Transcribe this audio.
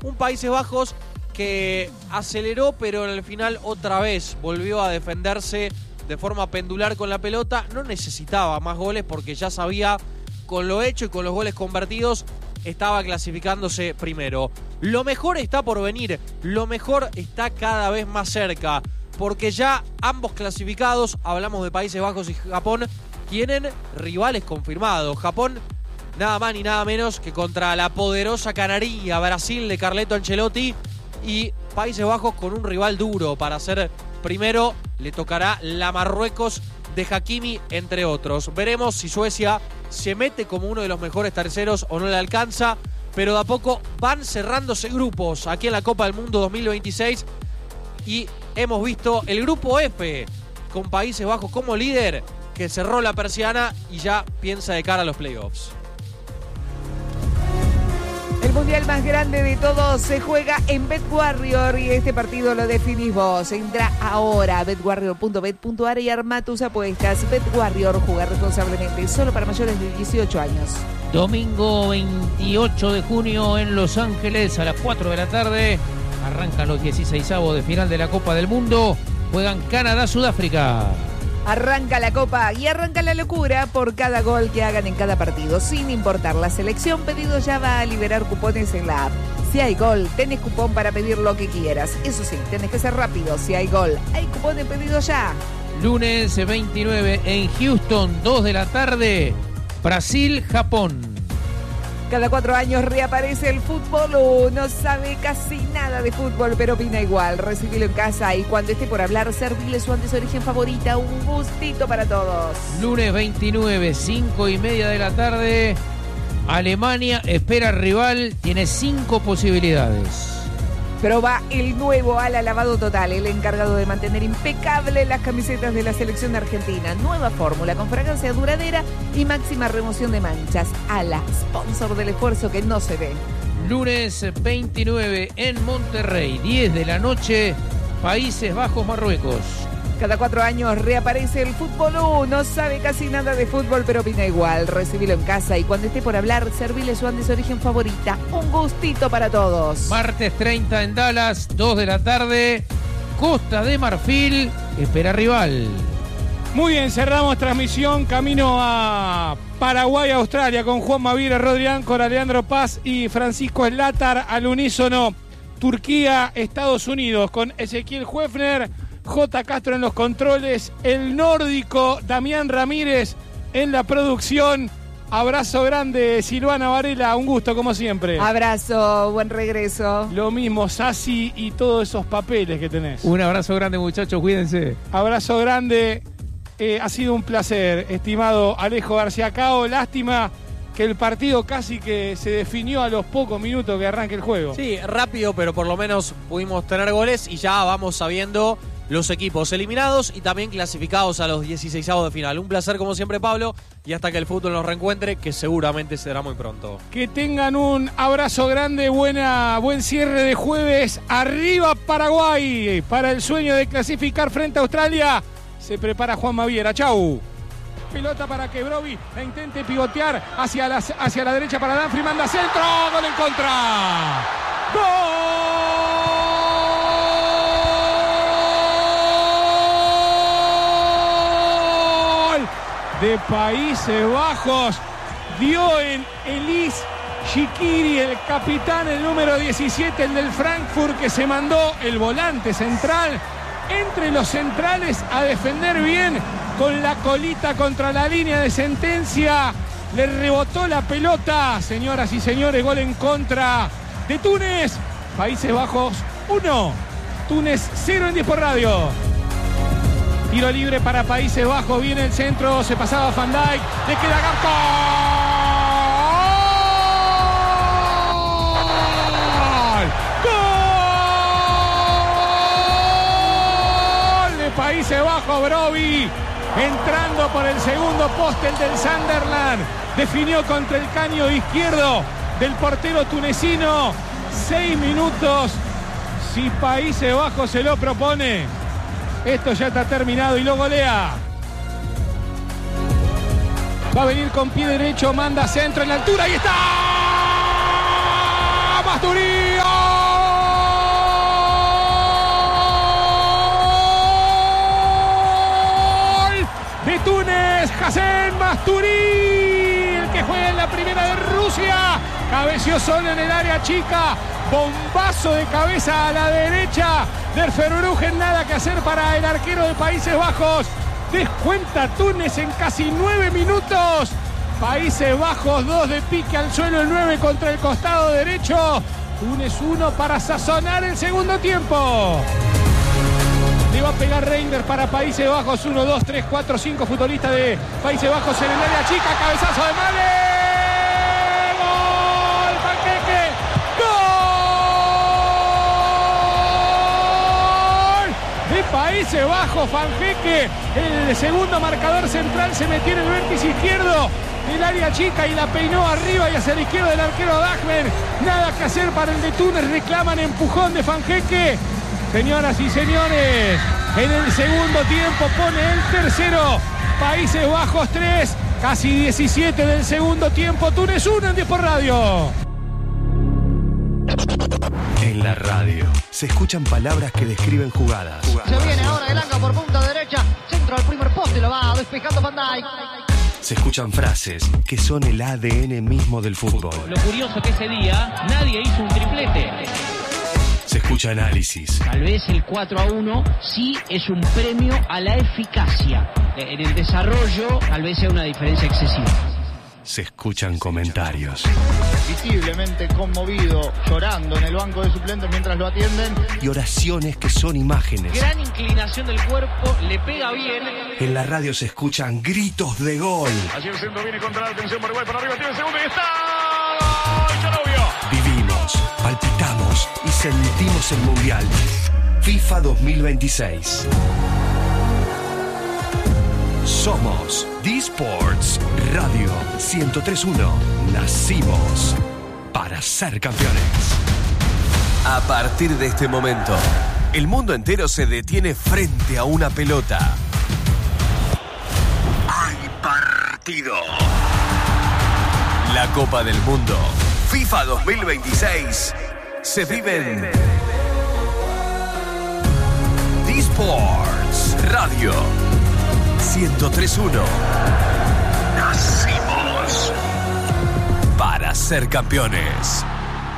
Un Países Bajos que aceleró, pero al final otra vez volvió a defenderse de forma pendular con la pelota. No necesitaba más goles porque ya sabía, con lo hecho y con los goles convertidos, estaba clasificándose primero. Lo mejor está por venir, lo mejor está cada vez más cerca, porque ya ambos clasificados, hablamos de Países Bajos y Japón, tienen rivales confirmados. Japón, nada más ni nada menos que contra la poderosa Canariña, Brasil de Carleto Ancelotti, y Países Bajos con un rival duro para ser primero. Le tocará la Marruecos de Hakimi, entre otros. Veremos si Suecia se mete como uno de los mejores terceros o no le alcanza, pero de a poco van cerrándose grupos aquí en la Copa del Mundo 2026 y hemos visto el grupo F con Países Bajos como líder, que cerró la persiana y ya piensa de cara a los playoffs. El mundial más grande de todos se juega en BetWarrior y este partido lo definís vos. Entra ahora a betwarrior.bet.ar y arma tus apuestas. BetWarrior, jugar responsablemente, solo para mayores de 18 años. Domingo 28 de junio en Los Ángeles a las 4 de la tarde. Arrancan los 16avos de final de la Copa del Mundo. Juegan Canadá-Sudáfrica. Arranca la Copa y arranca la locura por cada gol que hagan en cada partido. Sin importar la selección, Pedido Ya va a liberar cupones en la app. Si hay gol, tenés cupón para pedir lo que quieras. Eso sí, tenés que ser rápido. Si hay gol, hay cupón de Pedido Ya. Lunes 29 en Houston, 2 de la tarde, Brasil-Japón. Cada 4 años reaparece el fútbol. No sabe casi nada de fútbol, pero opina igual. Recibilo en casa y cuando esté por hablar, servile su antes origen favorita. Un gustito para todos. Lunes 29, 5:30 de la tarde, Alemania espera rival, tiene 5 posibilidades. Proba el nuevo Ala Lavado Total, el encargado de mantener impecable las camisetas de la selección argentina. Nueva fórmula con fragancia duradera y máxima remoción de manchas. Ala, sponsor del esfuerzo que no se ve. Lunes 29 en Monterrey, 10 de la noche, Países Bajos, Marruecos. Cada 4 años reaparece el fútbol. No sabe casi nada de fútbol, pero opina igual. Recibilo en casa y cuando esté por hablar, servile su antes origen favorita. Un gustito para todos. Martes 30 en Dallas, 2 de la tarde, Costa de Marfil espera rival. Muy bien, cerramos transmisión camino a Paraguay, Australia, con Juan Mavira, Rodri Áncora, Leandro Paz y Francisco Slatar al unísono. Turquía, Estados Unidos, con Ezequiel Huefner, J. Castro en los controles, el nórdico Damián Ramírez en la producción. Abrazo grande, Silvana Varela, un gusto como siempre. Abrazo, buen regreso. Lo mismo, Sassi y todos esos papeles que tenés. Un abrazo grande, muchachos, cuídense. Abrazo grande, ha sido un placer, estimado Alejo García Cao. Lástima que el partido casi que se definió a los pocos minutos que arranque el juego. Sí, rápido, pero por lo menos pudimos tener goles y ya vamos sabiendo los equipos eliminados y también clasificados a los 16avos de final. Un placer como siempre, Pablo, y hasta que el fútbol nos reencuentre, que seguramente será muy pronto. Que tengan un abrazo grande, buen cierre de jueves. Arriba Paraguay, para el sueño de clasificar frente a Australia. Se prepara Juan Maviera, chau. Pelota para que Brovi la intente pivotear hacia la derecha para Danfri, manda centro, gol en contra. ¡Gol! De Países Bajos, dio en Elis Shikiri, el capitán, el número 17, el del Frankfurt, que se mandó el volante central entre los centrales a defender bien con la colita contra la línea de sentencia. Le rebotó la pelota, señoras y señores, gol en contra de Túnez. Países Bajos 1, Túnez 0 en 10 por radio. Tiro libre para Países Bajos, viene el centro, se pasaba Van Dijk, le queda Gakpo. ¡Gol! De Países Bajos, Brovi, entrando por el segundo poste, el del Sunderland, definió contra el caño izquierdo del portero tunecino. 6 minutos, si Países Bajos se lo propone, esto ya está terminado y lo golea. Va a venir con pie derecho, manda centro en la altura y está Masturío. Turín, el que juega en la primera de Rusia. Cabeció solo en el área chica. Bombazo de cabeza a la derecha del Verbruggen. Nada que hacer para el arquero de Países Bajos. Descuenta Túnez en casi 9 minutos. Países Bajos 2 de pique al suelo, el 9 contra el costado derecho. Túnez 1 para sazonar el segundo tiempo. Le va a pegar Reinders para Países Bajos. 1, 2, 3, 4, 5 futbolistas de Países Bajos en el área chica. Cabezazo de Mane. ¡Gol! ¡Panqueque! ¡Gol! De Países Bajos, Fanjeque. El segundo marcador central se metió en el vértice izquierdo del área chica y la peinó arriba y hacia la izquierda del arquero Dagmer. Nada que hacer para el de Túnez. Reclaman empujón de Fanjeque. Señoras y señores, en el segundo tiempo pone el tercero. Países Bajos 3, casi 17 del segundo tiempo. Túnez 1 en 10 por radio. En la radio se escuchan palabras que describen jugadas. Se viene ahora Elanga por punta derecha. Centro al primer poste, lo va despejando Van Dijk. Se escuchan frases que son el ADN mismo del fútbol. Lo curioso que ese día nadie hizo un triplete. Se escucha análisis. Tal vez el 4-1 sí es un premio a la eficacia. En el desarrollo tal vez sea una diferencia excesiva. Se escuchan comentarios. Visiblemente conmovido, llorando en el banco de suplentes mientras lo atienden. Y oraciones que son imágenes. Gran inclinación del cuerpo, le pega bien. En la radio se escuchan gritos de gol. Allí el centro viene contra la atención por Uruguay, para arriba tiene el segundo y está. ¡Gol! Canovio. Vivimos, palpitamos y sentimos el Mundial. FIFA 2026. Somos D-Sports Radio 103.1. Nacimos para ser campeones. A partir de este momento, el mundo entero se detiene frente a una pelota. ¡Hay partido! La Copa del Mundo, FIFA 2026, se vive en D-Sports Radio 103.1. Nacimos para ser campeones.